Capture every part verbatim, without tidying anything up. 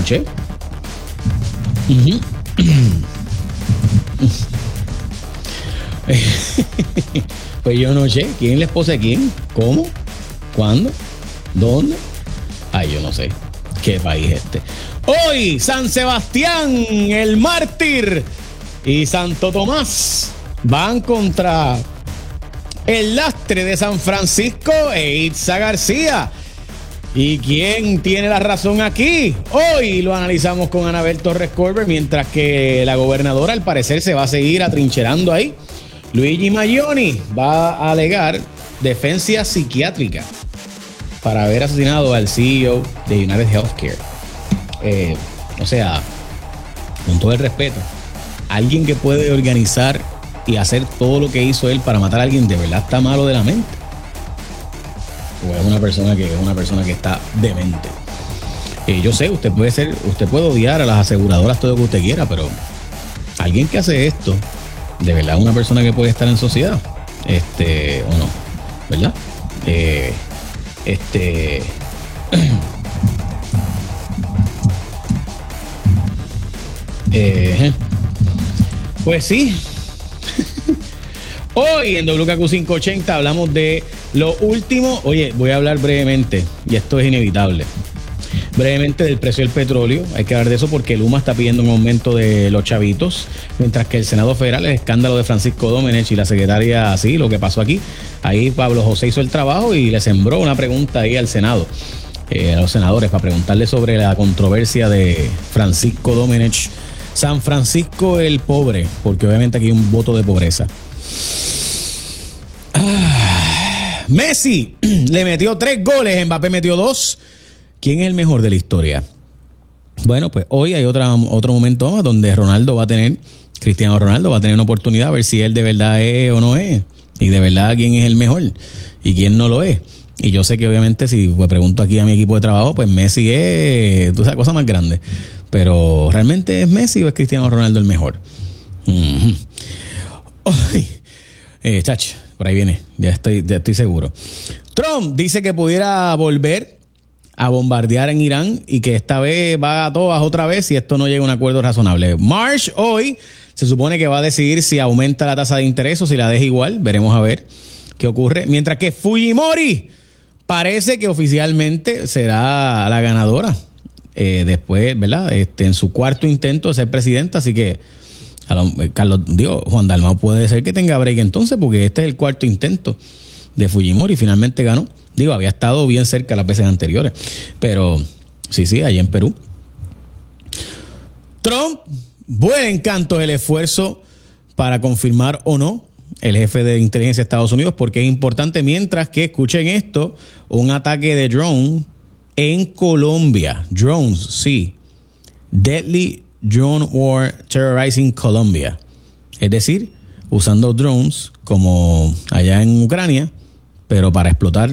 escuché. Uh-huh. Pues yo no sé. ¿Quién es la esposa de quién? ¿Cómo? ¿Cuándo? ¿Dónde? Ay, yo no sé. ¿Qué país este? Hoy, San Sebastián, el mártir, y Santo Tomás van contra el lastre de San Francisco e Itza García. ¿Y quién tiene la razón aquí? Hoy lo analizamos con Anabel Torres Corber, mientras que la gobernadora al parecer se va a seguir atrincherando ahí. Luigi Maglioni va a alegar defensa psiquiátrica para haber asesinado al C E O de United Healthcare. Eh, o sea, con todo el respeto, alguien que puede organizar y hacer todo lo que hizo él para matar a alguien, ¿de verdad está malo de la mente? O es una persona que es una persona que está demente. Eh, yo sé, usted puede ser, usted puede odiar a las aseguradoras todo lo que usted quiera, pero alguien que hace esto, de verdad es una persona que puede estar en sociedad, este, o no, ¿verdad? Eh, este eh, pues sí. Hoy en W K Q quinientos ochenta hablamos de lo último. Oye, voy a hablar brevemente, y esto es inevitable, brevemente del precio del petróleo. Hay que hablar de eso porque Luma está pidiendo un aumento de los chavitos, mientras que el Senado Federal, el escándalo de Francisco Domenech y la secretaria, así, lo que pasó aquí. Ahí Pablo José hizo el trabajo y le sembró una pregunta ahí al Senado, eh, a los senadores, para preguntarle sobre la controversia de Francisco Domenech. San Francisco el pobre, porque obviamente aquí hay un voto de pobreza. Ah, Messi le metió tres goles, Mbappé metió dos. ¿Quién es el mejor de la historia? Bueno, pues hoy hay otra, otro momento más donde Ronaldo va a tener, Cristiano Ronaldo va a tener una oportunidad a ver si él de verdad es o no es, y de verdad quién es el mejor y quién no lo es. Y yo sé que obviamente si me pregunto aquí a mi equipo de trabajo, pues Messi es, tú sabes, cosa más grande. Pero ¿realmente es Messi o es Cristiano Ronaldo el mejor? Mm-hmm. Ay, eh, chacho, por ahí viene, ya estoy, ya estoy seguro. Trump dice que pudiera volver a bombardear en Irán y que esta vez va a todas otra vez si esto no llega a un acuerdo razonable. Marsh hoy se supone que va a decidir si aumenta la tasa de interés o si la deja igual. Veremos a ver qué ocurre. Mientras que Fujimori parece que oficialmente será la ganadora. Eh, después, ¿verdad? Este, en su cuarto intento de ser presidenta, así que a lo, Carlos, digo, Juan Dalmau puede ser que tenga break entonces, porque este es el cuarto intento de Fujimori, finalmente ganó. Digo, había estado bien cerca las veces anteriores, pero sí, sí, allá en Perú. Trump, buen encanto el esfuerzo para confirmar o no el jefe de inteligencia de Estados Unidos, porque es importante, mientras que, escuchen esto, un ataque de drone en Colombia. Drones, sí. Deadly Drone War Terrorizing Colombia. Es decir, usando drones como allá en Ucrania, pero para explotar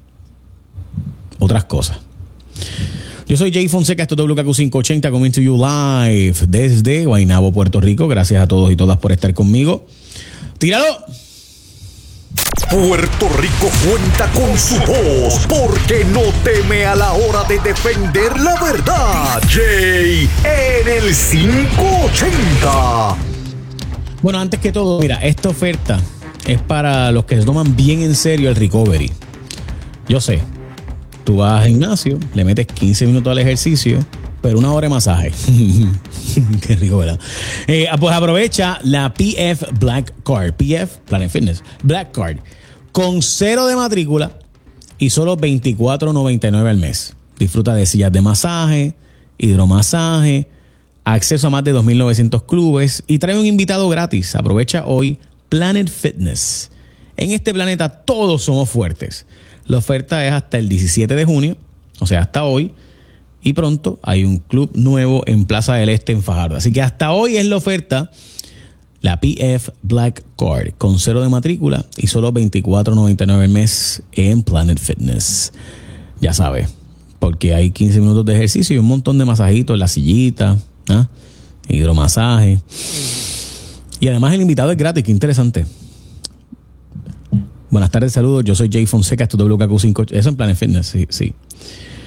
otras cosas. Yo soy Jay Fonseca, esto es W K Q quinientos ochenta, coming to you live desde Guaynabo, Puerto Rico. Gracias a todos y todas por estar conmigo. ¡Tíralo! Puerto Rico cuenta con su voz, porque no teme a la hora de defender la verdad. Jay en el quinientos ochenta. Bueno, antes que todo, mira, esta oferta es para los que se toman bien en serio el recovery. Yo sé, tú vas al gimnasio, le metes quince minutos al ejercicio, pero una hora de masaje. Qué rico, ¿verdad? Eh, pues aprovecha la P F Black Card. P F, Planet Fitness, Black Card, con cero de matrícula y solo veinticuatro noventa y nueve al mes. Disfruta de sillas de masaje, hidromasaje, acceso a más de dos mil novecientos clubes y trae un invitado gratis. Aprovecha hoy Planet Fitness. En este planeta todos somos fuertes. La oferta es hasta el diecisiete de junio, o sea, hasta hoy. Y pronto hay un club nuevo en Plaza del Este en Fajardo. Así que hasta hoy es la oferta, la P F Black Card, con cero de matrícula y solo veinticuatro noventa y nueve al mes en Planet Fitness. Ya sabes, porque hay quince minutos de ejercicio y un montón de masajitos en la sillita, ¿eh? Hidromasaje. Y además el invitado es gratis, qué interesante. Buenas tardes, saludos. Yo soy Jay Fonseca, esto es W K Q quinientos ochenta. Eso en Planet Fitness, sí, sí.